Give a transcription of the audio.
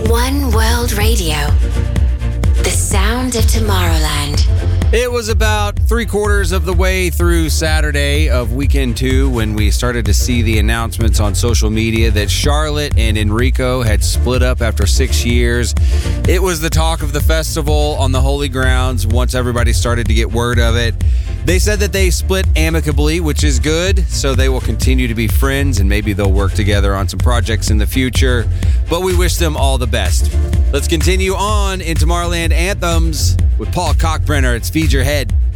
One World Radio. The sound of Tomorrowland. It was about 3/4 of the way through Saturday of weekend 2 when we started to see the announcements on social media that Charlotte and Enrico had split up after 6 years. It was the talk of the festival on the Holy Grounds once everybody started to get word of it. They said that they split amicably, which is good, so they will continue to be friends and maybe they'll work together on some projects in the future. But we wish them all the best. Let's continue on in Tomorrowland Anthems with Paul Kalkbrenner. It's Feed Your Head.